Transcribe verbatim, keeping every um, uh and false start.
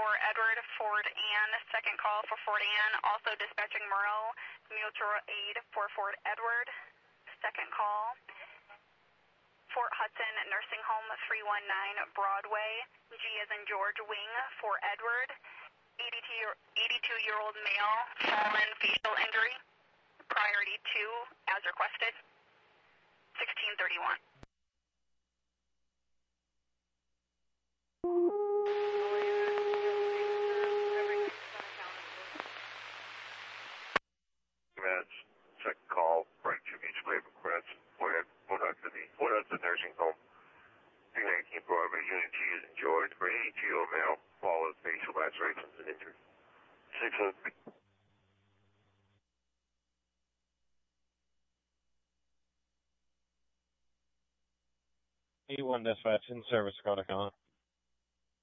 for Edward, Fort Ann, second call for Fort Ann, also dispatching Moreau, mutual aid for Fort Edward, second call. Fort Hudson Nursing Home, three one nine Broadway, G as in George Wing, for Edward, eighty-two-year-old male, fallen facial injury, priority two, as requested, sixteen thirty-one. Meds, second call, right to each wave request, Fort Hudson, Fort Hudson Nursing Home, three nineteen Broadway, Unit G is enjoyed for eighty-two-year-old male, followed facial lacerations and injury. six oh three. eighty-one dispatch in service, Chronic on.